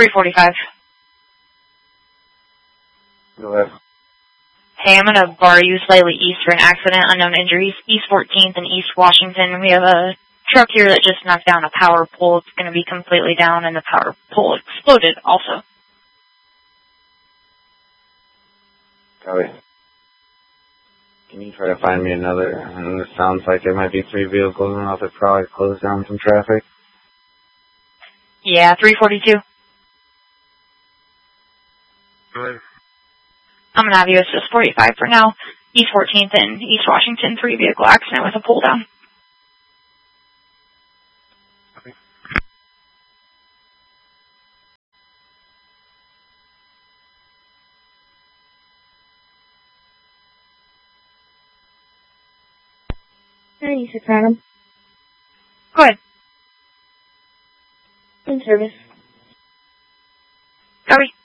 345. Go ahead. Hey, I'm going to bar you slightly east for an accident, unknown injuries, East 14th and East Washington. We have a truck here that just knocked down a power pole. It's going to be completely down, and the power pole exploded also. Copy. Can you try to find me another? And it sounds like there might be 3 vehicles going off. It probably closed down some traffic. Yeah, 342. Good. I'm going to have you assist 45 for now. East 14th and East Washington, 3-vehicle accident with a pull down. Okay. Hi, Soprano. Go ahead. In service. Copy.